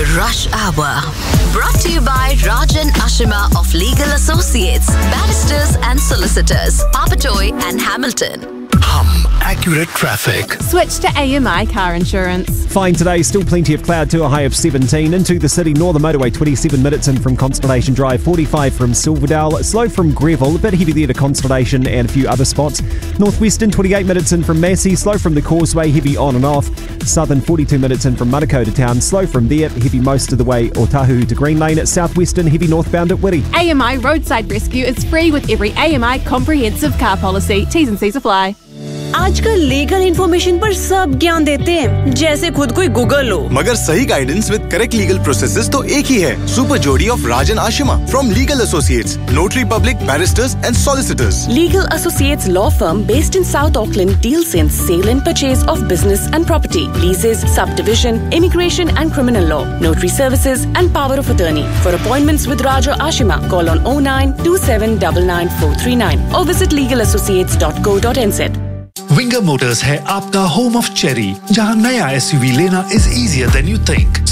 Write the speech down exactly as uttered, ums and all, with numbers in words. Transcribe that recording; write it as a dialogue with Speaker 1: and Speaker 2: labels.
Speaker 1: The Rush Hour. Brought to you by Rajan Ashima of Legal Associates, Barristers and Solicitors, Papatoy and Hamilton.
Speaker 2: Hum, accurate traffic.
Speaker 3: Switch to A M I car insurance.
Speaker 4: Fine today, still plenty of cloud to a high of seventeen. Into the city, Northern Motorway, twenty-seven minutes in from Constellation Drive, forty-five from Silverdale, slow from Greville, a bit heavy there to Constellation and a few other spots. Northwestern, twenty-eight minutes in from Massey, slow from the Causeway, heavy on and off. Southern, forty-two minutes in from Manukau to town, slow from there, heavy most of the way Otahuhu to Green Lane. Southwestern, heavy northbound at Whitty.
Speaker 3: A M I Roadside Rescue is free with every A M I comprehensive car policy. T's and C's apply.
Speaker 5: आजकल legal information पर सब ज्ञान देते हैं, जैसे खुद कोई Google हो।
Speaker 6: मगर सही guidance with correct legal processes तो एक ही है। सुपर जोड़ी of Rajan Ashima from legal associates, notary public, barrister's and solicitors.
Speaker 5: Legal Associates law firm based in South Auckland deals in sale and purchase of business and property, leases, subdivision, immigration and criminal law, notary services and power of attorney. For appointments with Raja Ashima, call on oh nine two seven nine nine four three nine or visit legal associates dot co dot n z.
Speaker 2: Winger Motors है आपका home of cherry, जहां नया SUV लेना is easier than you think.